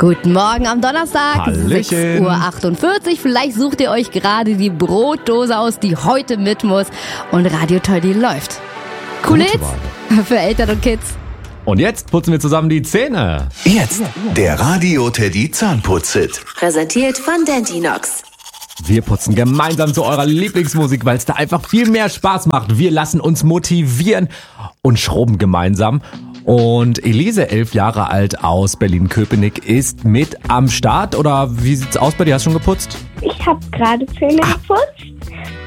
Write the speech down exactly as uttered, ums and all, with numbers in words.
Guten Morgen am Donnerstag, Hallöchen. sechs Uhr achtundvierzig. Vielleicht sucht ihr euch gerade die Brotdose aus, die heute mit muss. Und Radio Toddy läuft. Coole Gute Hits für Eltern und Kids. Und jetzt putzen wir zusammen die Zähne. Jetzt der Radio Teddy Zahnputz-Hit. Präsentiert von Dentinox. Wir putzen gemeinsam zu eurer Lieblingsmusik, weil es da einfach viel mehr Spaß macht. Wir lassen uns motivieren und schrubben gemeinsam. Und Elise, elf Jahre alt aus Berlin-Köpenick, ist mit am Start. Oder wie sieht's aus bei dir? Hast du schon geputzt? Ich habe gerade Zähne geputzt.